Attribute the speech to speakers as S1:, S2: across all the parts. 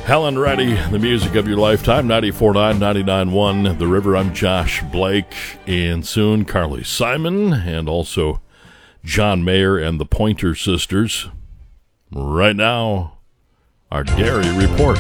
S1: Helen Reddy, the music of your lifetime, 94.9, 99.1, The River. I'm Josh Blake, and soon Carly Simon, and also John Mayer and the Pointer Sisters. Right now, our dairy report.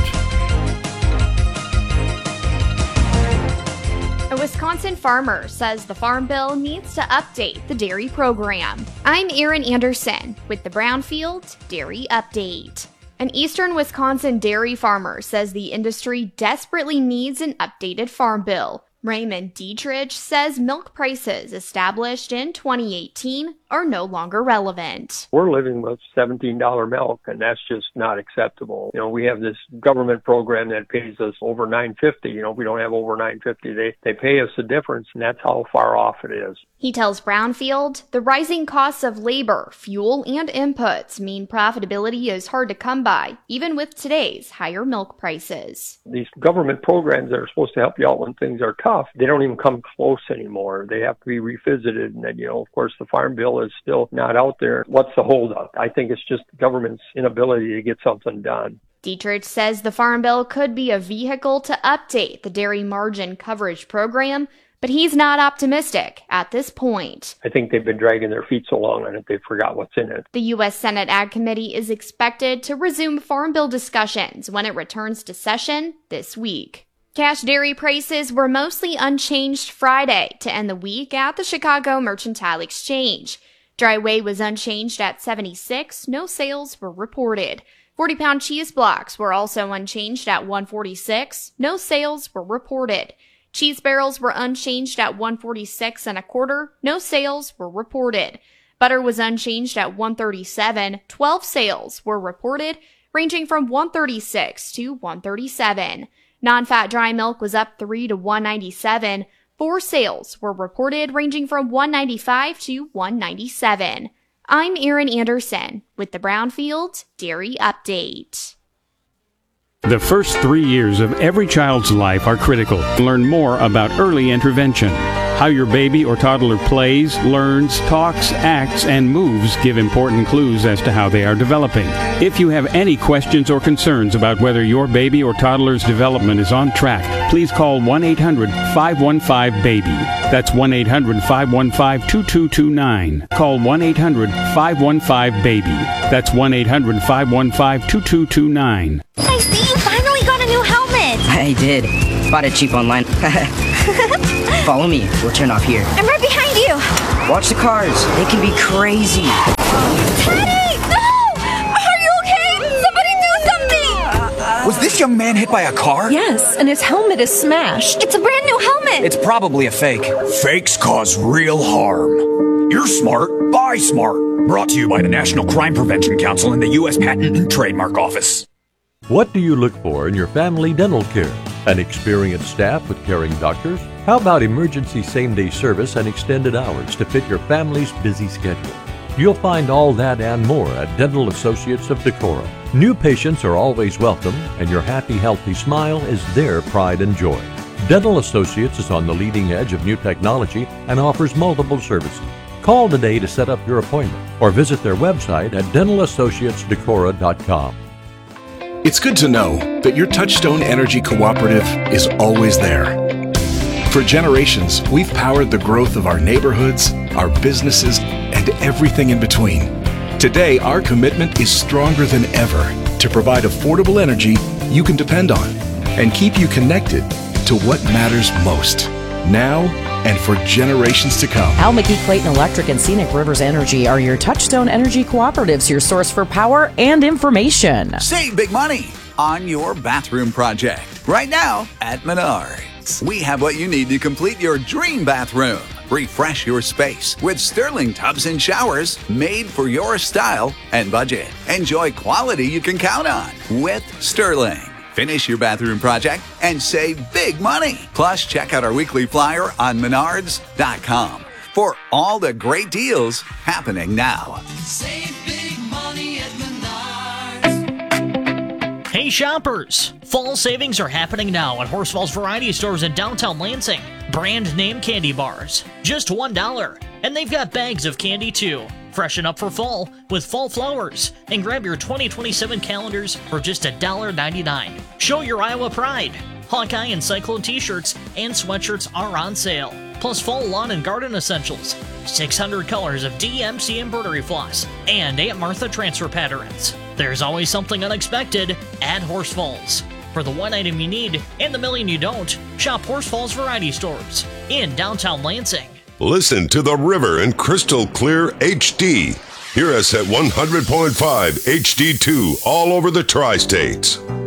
S2: A Wisconsin farmer says the Farm Bill needs to update the dairy program. I'm Erin Anderson with the Brownfield Dairy Update. An eastern Wisconsin dairy farmer says the industry desperately needs an updated farm bill. Raymond Dietrich says milk prices established in 2018 are no longer relevant.
S3: We're living with $17 milk, and that's just not acceptable. We have this government program that pays us over $9.50. We don't have over $9.50. They pay us the difference, and that's how far off it is.
S2: He tells Brownfield the rising costs of labor, fuel, and inputs mean profitability is hard to come by, even with today's higher milk prices.
S3: These government programs that are supposed to help you out when things are tough, they don't even come close anymore. They have to be revisited. And then, of course, the Farm Bill is still not out there. What's the holdup? I think it's just the government's inability to get something done.
S2: Dietrich says the Farm Bill could be a vehicle to update the dairy margin coverage program, but he's not optimistic at this point.
S3: I think they've been dragging their feet so long on it, they forgot what's in it.
S2: The U.S. Senate Ag Committee is expected to resume Farm Bill discussions when it returns to session this week. Cash dairy prices were mostly unchanged Friday to end the week at the Chicago Mercantile Exchange. Dry whey was unchanged at 76, no sales were reported. 40-pound cheese blocks were also unchanged at 146, no sales were reported. Cheese barrels were unchanged at 146 and a quarter, no sales were reported. Butter was unchanged at 137, 12 sales were reported, ranging from 136 to 137. Non-fat dry milk was up 3 to 197. 4 sales were reported, ranging from 195 to 197. I'm Erin Anderson with the Brownfield Dairy Update.
S4: The first 3 years of every child's life are critical. Learn more about early intervention. How your baby or toddler plays, learns, talks, acts, and moves give important clues as to how they are developing. If you have any questions or concerns about whether your baby or toddler's development is on track, please call 1-800-515-BABY. That's 1-800-515-2229. Call 1-800-515-BABY. That's 1-800-515-2229.
S5: I see you finally got a new helmet.
S6: I did. Bought it cheap online. Follow me. We'll turn off here.
S5: I'm right behind you.
S6: Watch the cars. They can be crazy.
S5: Teddy! No! Are you okay? Somebody do something!
S7: Was this young man hit by a car?
S8: Yes, and his helmet is smashed.
S5: It's a brand new helmet.
S7: It's probably a fake. Fakes cause real harm. You're smart. Buy smart. Brought to you by the National Crime Prevention Council and the U.S. Patent and Trademark Office.
S9: What do you look for in your family dental care? An experienced staff with caring doctors? How about emergency same-day service and extended hours to fit your family's busy schedule? You'll find all that and more at Dental Associates of Decorah. New patients are always welcome, and your happy, healthy smile is their pride and joy. Dental Associates is on the leading edge of new technology and offers multiple services. Call today to set up your appointment or visit their website at dentalassociatesdecorah.com.
S10: It's good to know that your Touchstone Energy Cooperative is always there. For generations, we've powered the growth of our neighborhoods, our businesses, and everything in between. Today, our commitment is stronger than ever to provide affordable energy you can depend on and keep you connected to what matters most, now and for generations to come.
S11: Al McGee Clayton Electric and Scenic Rivers Energy are your Touchstone Energy Cooperatives, your source for power and information.
S12: Save big money on your bathroom project right now at Menards. We have what you need to complete your dream bathroom. Refresh your space with Sterling tubs and showers made for your style and budget. Enjoy quality you can count on with Sterling. Finish your bathroom project and save big money. Plus, check out our weekly flyer on Menards.com for all the great deals happening now.
S13: Save big money at Menards. Hey shoppers! Fall savings are happening now at Horsfall's Variety Stores in downtown Lansing. Brand name candy bars, just $1. And they've got bags of candy too. Freshen up for fall with fall flowers and grab your 2027 calendars for just $1.99. Show your Iowa pride. Hawkeye and Cyclone t-shirts and sweatshirts are on sale. Plus fall lawn and garden essentials, 600 colors of DMC embroidery floss, and Aunt Martha transfer patterns. There's always something unexpected at Horse Falls. For the one item you need and the million you don't, shop Horse Falls Variety Stores in downtown Lansing.
S14: Listen to The River in crystal clear HD. Hear us at 100.5 HD2 all over the tri-states.